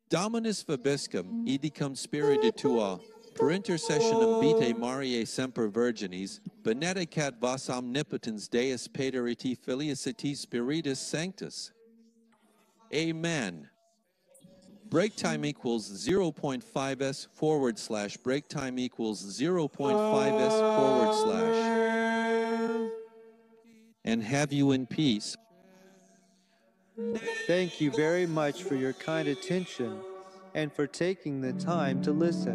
Dominus vobiscum, idicum spiritu tua, per intercessionem vitae Mariae semper virginis, benedicat vos omnipotens Deus Pater et Filius et Spiritus Sanctus. Amen. Break time equals 0.5s / break time equals 0.5s / and have you in peace. Thank you very much for your kind attention and for taking the time to listen.